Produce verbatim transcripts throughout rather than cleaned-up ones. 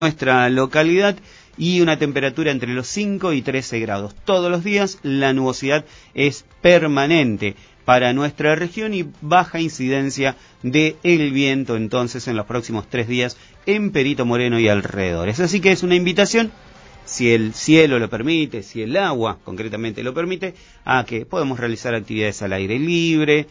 nuestra localidad y una temperatura entre los cinco y trece grados. Todos los días la nubosidad es permanente para nuestra región y baja incidencia del viento entonces en los próximos tres días en Perito Moreno y alrededores. Así que es una invitación, si el cielo lo permite, si el agua concretamente lo permite, a que podemos realizar actividades al aire libre,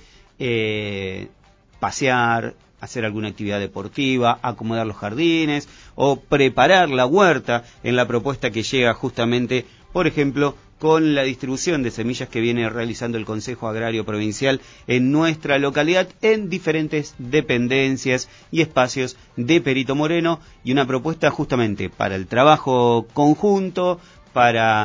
eh, pasear, hacer alguna actividad deportiva, acomodar los jardines o preparar la huerta en la propuesta que llega justamente, por ejemplo, con la distribución de semillas que viene realizando el Consejo Agrario Provincial en nuestra localidad en diferentes dependencias y espacios de Perito Moreno, y una propuesta justamente para el trabajo conjunto, para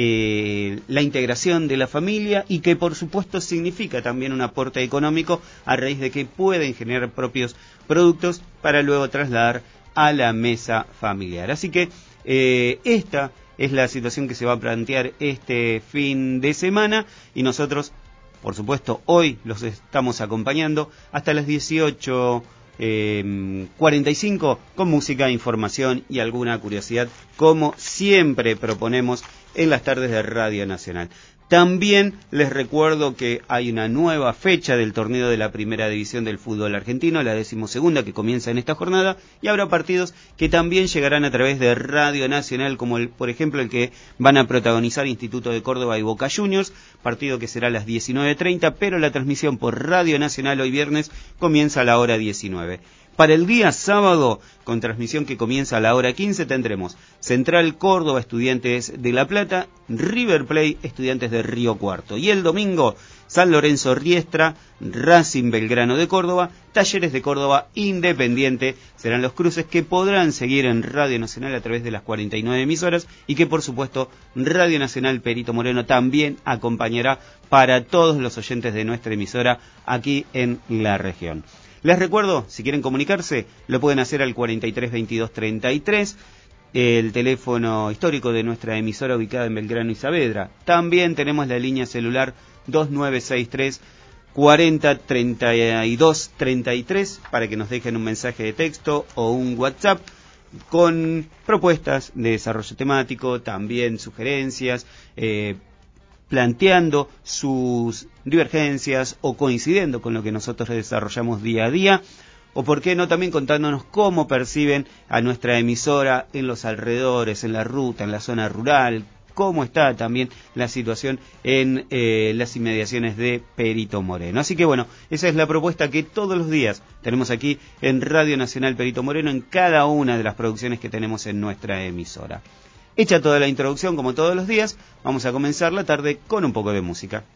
eh, la integración de la familia, y que por supuesto significa también un aporte económico a raíz de que pueden generar propios productos para luego trasladar a la mesa familiar. Así que eh, esta es la situación que se va a plantear este fin de semana, y nosotros, por supuesto, hoy los estamos acompañando hasta las dieciocho cuarenta y cinco con música, información y alguna curiosidad, como siempre proponemos en las tardes de Radio Nacional. También les recuerdo que hay una nueva fecha del torneo de la Primera División del fútbol argentino, la decimosegunda, que comienza en esta jornada, y habrá partidos que también llegarán a través de Radio Nacional, como el, por ejemplo el que van a protagonizar Instituto de Córdoba y Boca Juniors, partido que será a las diecinueve treinta, pero la transmisión por Radio Nacional hoy viernes comienza a la hora diecinueve. Para el día sábado, con transmisión que comienza a la hora quince, tendremos Central Córdoba, Estudiantes de La Plata, River Plate, Estudiantes de Río Cuarto. Y el domingo, San Lorenzo Riestra, Racing Belgrano de Córdoba, Talleres de Córdoba, Independiente. Serán los cruces que podrán seguir en Radio Nacional a través de las cuarenta y nueve emisoras, y que por supuesto Radio Nacional Perito Moreno también acompañará para todos los oyentes de nuestra emisora aquí en la región. Les recuerdo, si quieren comunicarse, lo pueden hacer al cuarenta y tres veintidós treinta y tres, el teléfono histórico de nuestra emisora ubicada en Belgrano y Saavedra. También tenemos la línea celular dos nueve seis tres cuarenta treinta y dos treinta y tres para que nos dejen un mensaje de texto o un WhatsApp con propuestas de desarrollo temático, también sugerencias, eh, planteando sus divergencias o coincidiendo con lo que nosotros desarrollamos día a día, o por qué no también contándonos cómo perciben a nuestra emisora en los alrededores, en la ruta, en la zona rural, cómo está también la situación en eh, las inmediaciones de Perito Moreno. Así que bueno, esa es la propuesta que todos los días tenemos aquí en Radio Nacional Perito Moreno, en cada una de las producciones que tenemos en nuestra emisora. Hecha toda la introducción, como todos los días, vamos a comenzar la tarde con un poco de música.